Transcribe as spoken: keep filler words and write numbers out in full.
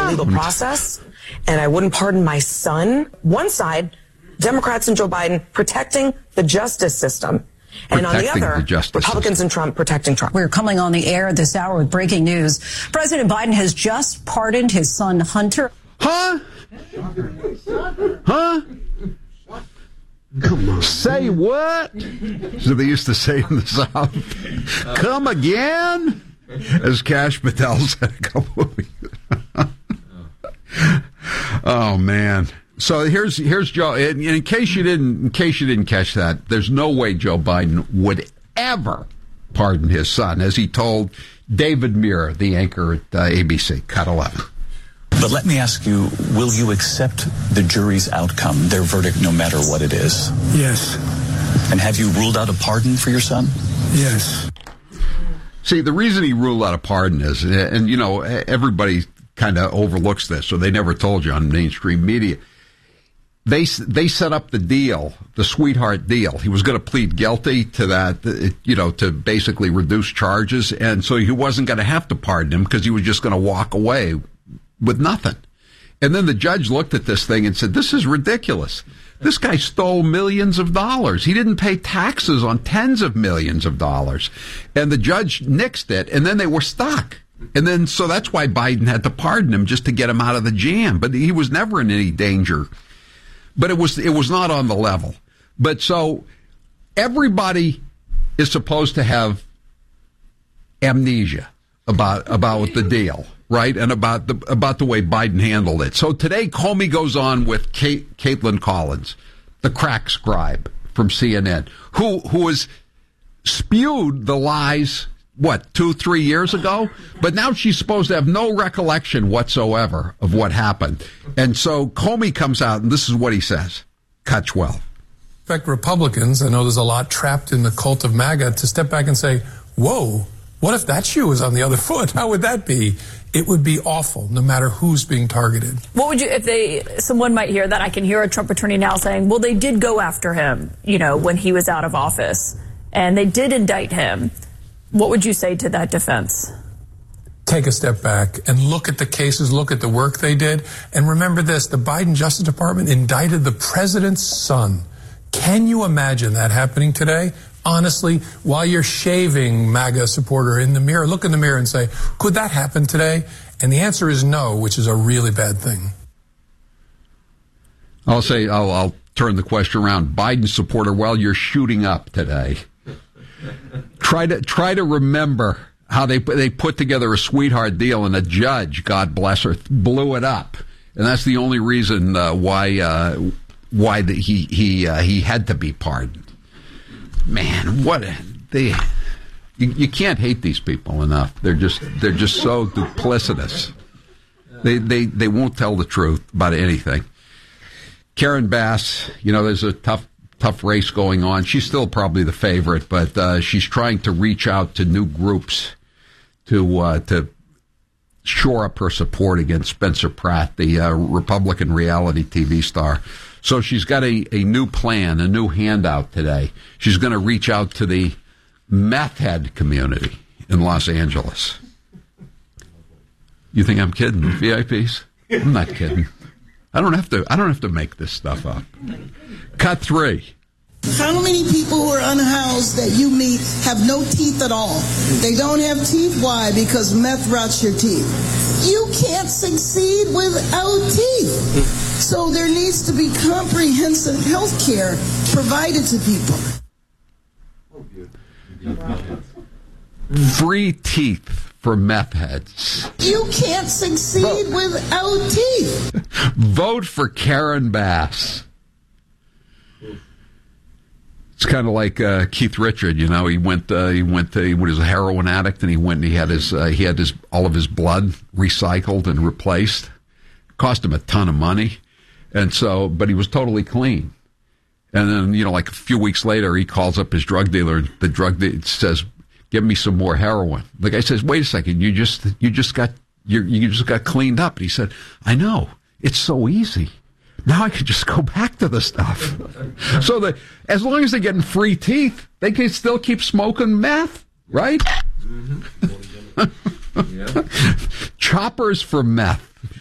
legal process, and I wouldn't pardon my son. One side, Democrats and Joe Biden protecting the justice system. And on the other, Republicans system. and Trump protecting Trump. We're coming on the air this hour with breaking news. President Biden has just pardoned his son, Hunter. Huh? Huh? Come on. Say what? So they used to say in the South. Come again? As Kash Patel said a couple of weeks ago. Oh, man. So here's here's Joe. In, in case you didn't, in case you didn't catch that, there's no way Joe Biden would ever pardon his son, as he told David Muir, the anchor at uh, A B C. Cut eleven. But let me ask you: will you accept the jury's outcome, their verdict, no matter what it is? Yes. And have you ruled out a pardon for your son? Yes. See, the reason he ruled out a pardon is, and you know, everybody kind of overlooks this, so they never told you on mainstream media. They they set up the deal, the sweetheart deal. He was going to plead guilty to that, you know, to basically reduce charges. And so he wasn't going to have to pardon him because he was just going to walk away with nothing. And then the judge looked at this thing and said, this is ridiculous. This guy stole millions of dollars. He didn't pay taxes on tens of millions of dollars. And the judge nixed it, and then they were stuck. And then, so that's why Biden had to pardon him, just to get him out of the jam. But he was never in any danger. But it was it was not on the level. But so everybody is supposed to have amnesia about about the deal, right? And about the about the way Biden handled it. So today, Comey goes on with Kate, Caitlin Collins, the crack scribe from C N N, who who has spewed the lies, what, two, three years ago? But now she's supposed to have no recollection whatsoever of what happened. And so Comey comes out, and this is what he says. Cut twelve. In fact, Republicans, I know there's a lot trapped in the cult of MAGA, to step back and say, whoa, what if that shoe was on the other foot? How would that be? It would be awful, no matter who's being targeted. What would you, if they, someone might hear that, I can hear a Trump attorney now saying, well, they did go after him, you know, when he was out of office, and they did indict him. What would you say to that defense? Take a step back and look at the cases, look at the work they did. And remember this, the Biden Justice Department indicted the president's son. Can you imagine that happening today? Honestly, while you're shaving MAGA supporter in the mirror, look in the mirror and say, could that happen today? And the answer is no, which is a really bad thing. I'll say, I'll, I'll turn the question around. Biden supporter, while you're shooting up today, try to try to remember how they they put together a sweetheart deal, and a judge, God bless her, blew it up, and that's the only reason uh, why uh, why the, he he uh, he had to be pardoned. Man, what a, they you, you can't hate these people enough. They're just they're just so duplicitous. They they they won't tell the truth about anything. Karen Bass, you know, there's a tough. Tough race going on. She's still probably the favorite, but uh, she's trying to reach out to new groups to uh, to shore up her support against Spencer Pratt, the uh, Republican reality T V star. So she's got a, a new plan, a new handout today. She's going to reach out to the meth head community in Los Angeles. You think I'm kidding, V I Ps? I'm not kidding. I don't have to. I don't have to make this stuff up. Cut three. How many people who are unhoused that you meet have no teeth at all? They don't have teeth. Why? Because meth rots your teeth. You can't succeed without teeth. So there needs to be comprehensive health care provided to people. Free teeth for meth heads. You can't succeed Vote. without teeth. Vote for Karen Bass. It's kind of like uh, Keith Richard, you know. He went, uh, he went, to, he was a heroin addict, and he went, and he had his, uh, he had his, all of his blood recycled and replaced. It cost him a ton of money, and so, but he was totally clean. And then, you know, like a few weeks later, he calls up his drug dealer. The drug dealer says, "Give me some more heroin." The guy says, "Wait a second, you just, you just got, you, you just got cleaned up." And he said, "I know, it's so easy. Now I could just go back to the stuff." So that as long as they're getting free teeth, they can still keep smoking meth, right? Mm-hmm. Choppers for meth.